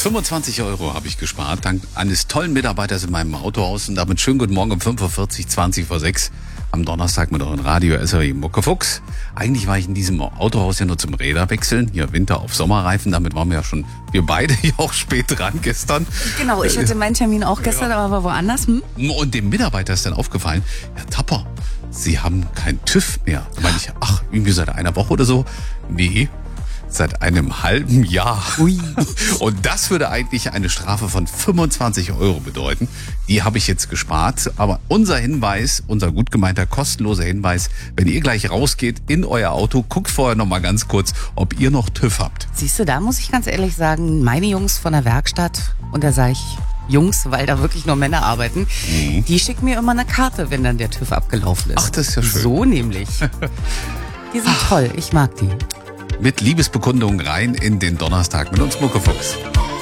25 Euro habe ich gespart, dank eines tollen Mitarbeiters in meinem Autohaus. Und damit schönen guten Morgen um 5.40 Uhr, 20 vor 6 am Donnerstag mit euren Radio SRI Muckefuchs. Eigentlich war ich in diesem Autohaus ja nur zum Räderwechseln, hier Winter auf Sommerreifen. Damit waren wir ja schon, wir beide ja auch spät dran gestern. Genau, ich hatte meinen Termin auch gestern, aber woanders. Und dem Mitarbeiter ist dann aufgefallen, Herr Tapper, Sie haben keinen TÜV mehr. Da meine ich, irgendwie seit einer Woche oder so. Nee, seit einem halben Jahr. Ui. Und das würde eigentlich eine Strafe von 25 Euro bedeuten. Die habe ich jetzt gespart. Aber unser Hinweis, unser gut gemeinter kostenloser Hinweis, wenn ihr gleich rausgeht in euer Auto, guckt vorher noch mal ganz kurz, ob ihr noch TÜV habt. Siehst du, da muss ich ganz ehrlich sagen, meine Jungs von der Werkstatt, und da sage ich Jungs, weil da wirklich nur Männer arbeiten, die schicken mir immer eine Karte, wenn dann der TÜV abgelaufen ist. Ach, das ist ja schön. So nämlich. Die sind toll, ich mag die. Mit Liebesbekundungen rein in den Donnerstag mit uns Muckefuchs.